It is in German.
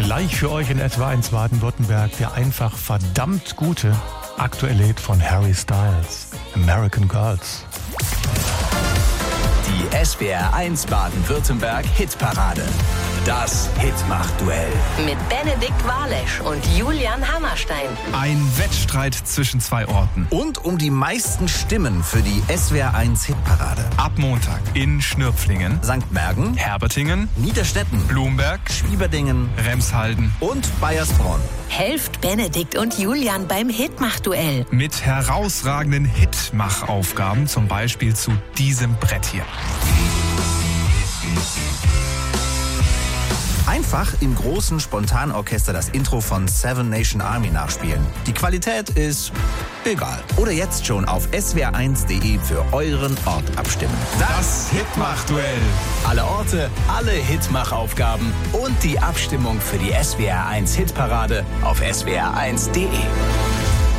Gleich für euch in etwa 1 Baden-Württemberg der einfach verdammt gute aktuelle Hit von Harry Styles, American Girls. Die SWR 1 Baden-Württemberg Hitparade. Das Hitmach-Duell. Mit Benedikt Walesch und Julian Hammerstein. Ein Wettstreit zwischen 2 Orten. Und um die meisten Stimmen für die SWR 1 Hitparade. Ab Montag in Schnürpflingen, St. Mergen, Herbertingen, Niederstetten, Blumberg, Schwieberdingen Remshalden und Baiersbronn. Helft Benedikt und Julian beim Hitmach-Duell. mit herausragenden Hitmachaufgaben, zum Beispiel zu diesem Brett hier. Einfach im großen Spontanorchester das Intro von Seven Nation Army nachspielen. Die Qualität ist egal. Oder jetzt schon auf swr1.de für euren Ort abstimmen. Das Hitmach-Duell. Alle Orte, alle Hitmachaufgaben und die Abstimmung für die SWR 1 Hitparade auf swr1.de.